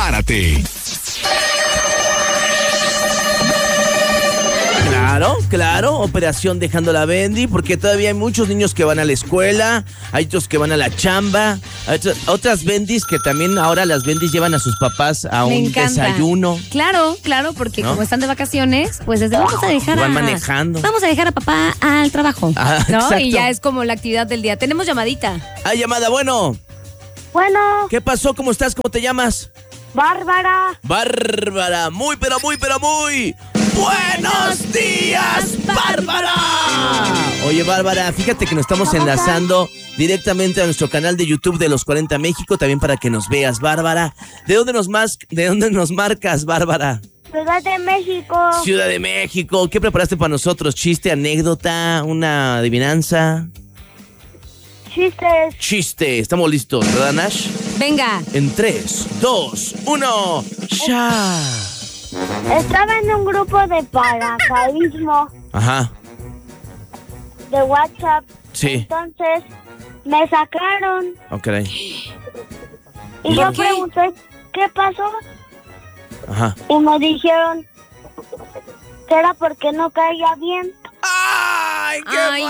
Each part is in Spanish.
Párate. Claro, operación Dejando la Bendy, porque todavía hay muchos niños que van a la escuela, hay otros que van a la chamba, hay otras bendis que también ahora las bendis llevan a sus papás a un desayuno. Claro, porque ¿no? Como están de vacaciones, pues desde vamos a dejar van manejando. Vamos a dejar a papá al trabajo, ¿no? Exacto. Y ya es como la actividad del día. Tenemos llamadita. Hay llamada, bueno. ¿Qué pasó? ¿Cómo estás? ¿Cómo te llamas? Bárbara, muy buenos días, Bárbara. Oye, Bárbara, fíjate que nos estamos enlazando directamente a nuestro canal de YouTube de Los 40 México, también para que nos veas, Bárbara. ¿De dónde nos marcas, Bárbara? Ciudad de México. ¿Qué preparaste para nosotros? ¿Chiste, anécdota, una adivinanza? Chiste. Estamos listos, ¿verdad, Nash? Venga. En 3, 2, 1, ¡ya! Estaba en un grupo de paracaidismo. Ajá. De WhatsApp. Sí. Entonces, me sacaron. Ok. Y yo pregunté, ¿qué pasó? Ajá. Y me dijeron que era porque no caía bien. ¡Ay, qué ay!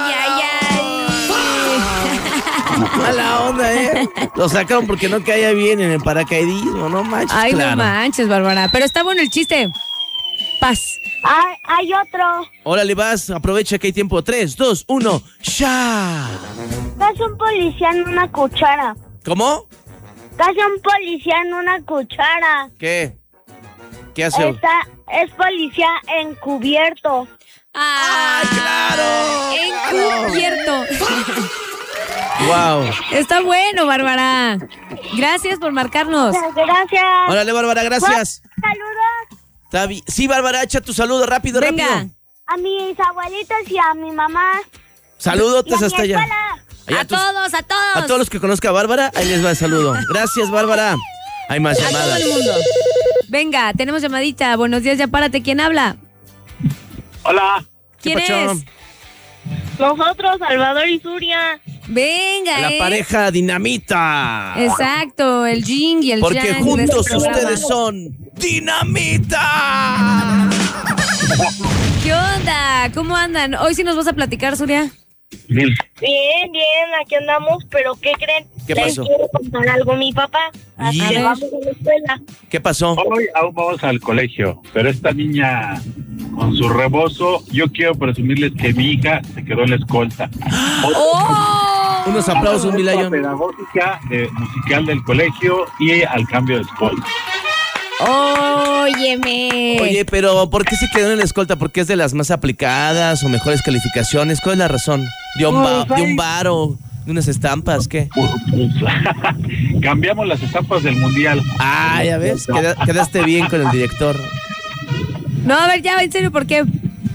Mala onda, Lo sacaron porque no caía bien en el paracaidismo, no manches. Ay, claro. no manches, Bárbara. Pero está bueno el chiste. Paz. Hay otro. Órale, vas, aprovecha que hay tiempo. 3, 2, 1, ¡ya! Casi un policía en una cuchara. ¿Cómo? Casi un policía en una cuchara. ¿Qué hace? Es policía encubierto. ¡Ay, claro! Encubierto. Wow. Está bueno, Bárbara. Gracias por marcarnos. Gracias. Órale, Bárbara, gracias. Saludos. Sí, Bárbara, echa tu saludo rápido. Venga. A mis abuelitos y a mi mamá. Saludotes hasta allá. A todos. A todos los que conozca a Bárbara, ahí les va el saludo. Gracias, Bárbara. Hay más llamadas. A todo el mundo. Venga, tenemos llamadita. Buenos días, ya párate. ¿Quién habla? Hola. ¿Quién es? Nosotros, Salvador y Suria. Venga, La pareja dinamita. Exacto, el yin y el yang. Porque juntos ustedes son dinamita. ¿Qué onda? ¿Cómo andan? Hoy sí nos vas a platicar, Suria. Bien, aquí andamos, pero ¿qué creen? ¿Qué pasó? Les quiero contar algo a mi papá. Así que vamos a la escuela. ¿Qué pasó? hoy aún vamos al colegio, pero esta niña con su rebozo, yo quiero presumirles que mi hija se quedó en la escolta. ¡Oh! Unos aplausos, Milayon. Pedagógica musical del colegio y al cambio de escolta. Óyeme. Oye, pero ¿por qué se quedó en la escolta? ¿Porque es de las más aplicadas o mejores calificaciones? ¿Cuál es la razón? ¿De un bar o de unas estampas? ¿Qué? Cambiamos las estampas del mundial. Ah, ya ves, quedaste bien con el director. No, a ver, ya, en serio, ¿por qué? Pues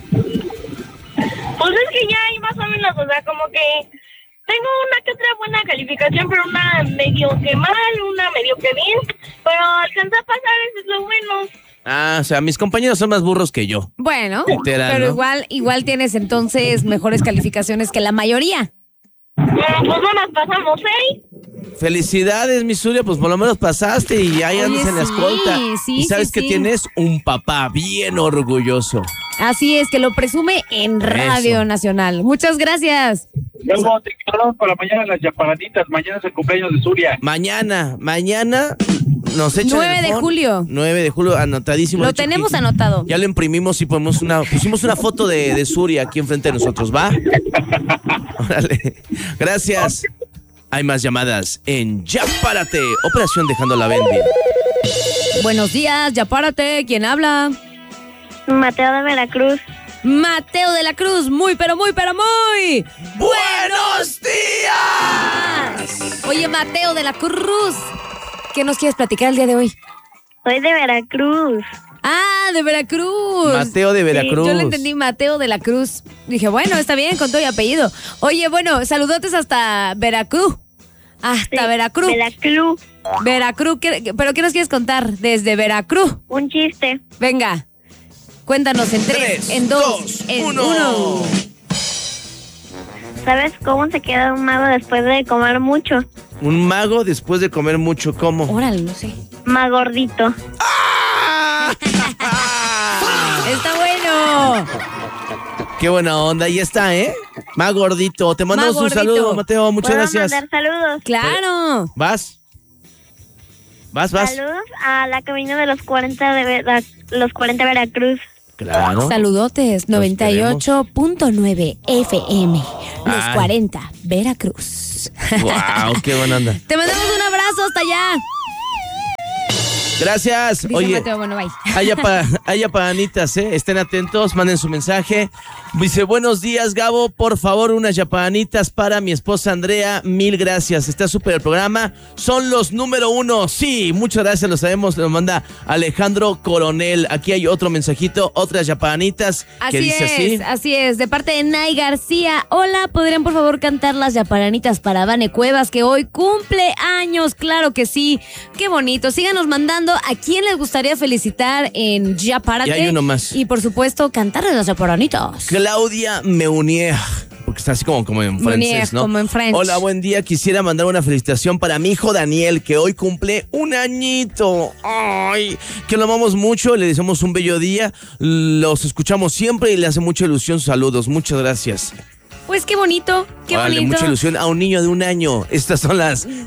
es que ya hay más o menos, o sea, como que tengo una que otra buena calificación, pero una medio que mal, una medio que bien, pero alcanza a pasar, eso es lo bueno. Ah, o sea, mis compañeros son más burros que yo. Bueno, literal, pero ¿no? igual tienes entonces mejores calificaciones que la mayoría. Pues no nos pasamos, Felicidades, mi Zulia, pues por lo menos pasaste y ahí andas en la escolta. Sí, y sabes que tienes un papá bien orgulloso. Así es, que lo presume en Radio Nacional. Muchas gracias. Luego te quedaron para mañana las chaparaditas. Mañana es el cumpleaños de Suria. Mañana nos echan 9 de julio. 9 de julio, anotadísimo. Lo tenemos puesto. Ya lo imprimimos y pusimos una foto de Suria aquí enfrente de nosotros, ¿va? Órale. Gracias. Hay más llamadas en Ya Párate, Operación Dejando la Bendy. Buenos días, ya párate. ¿Quién habla? Mateo de Veracruz. Mateo de la Cruz. Muy, pero muy, pero muy. ¡Buenos días! Oye, Mateo de la Cruz, ¿qué nos quieres platicar el día de hoy? Soy de Veracruz. Ah, de Veracruz. Mateo de Veracruz. Sí, yo le entendí Mateo de la Cruz. Dije, bueno, está bien, con todo y apellido. Oye, bueno, saludotes hasta Veracruz. Hasta Sí, Veracruz. Veracruz, ¿pero qué nos quieres contar desde Veracruz? Un chiste. Venga, cuéntanos en 3, en 2, en 1. ¿Sabes cómo se queda un mago después de comer mucho? Un mago después de comer mucho, ¿cómo? Órale, no sé. Más gordito. Está bueno. Qué buena onda, ahí está, ¿eh? Más gordito. Te mandamos un saludo, Mateo. Muchas ¿Puedo gracias. mandar saludos? Claro. ¿Vas? Saludos a la cabina de los 40 de los 40 Veracruz. Claro. Saludotes, Los 98.9 FM. Los Ay. 40, Veracruz. Wow, qué buena onda. Te mandamos un abrazo hasta allá. Gracias. Dice Oye, Mateo, bueno, bye. hay yapanitas, ¿eh? Estén atentos, manden su mensaje. Dice, buenos días, Gabo, por favor, unas yapanitas para mi esposa Andrea. 1000 gracias, está súper el programa. Son los número 1. Sí, muchas gracias, lo sabemos, lo manda Alejandro Coronel. Aquí hay otro mensajito, otras yapanitas que dice así es, de parte de Nay García. Hola, ¿podrían por favor cantar las yaparanitas para Vane Cuevas, que hoy cumple años? Claro que sí, qué bonito. Síganos mandando a quién les gustaría felicitar en Yapárate. Y hay uno más. Y por supuesto, cantarles las yaparanitas. Claudia Meunier, porque está así como en francés, ¿no? Como en French. Hola, buen día. Quisiera mandar una felicitación para mi hijo Daniel, que hoy cumple un añito. Ay, que lo amamos mucho, le deseamos un bello día. Los escuchamos siempre y le hace mucha ilusión. Saludos, muchas gracias. Pues qué bonito, qué Vale, bonito. mucha ilusión a un niño de 1 año. Estas son las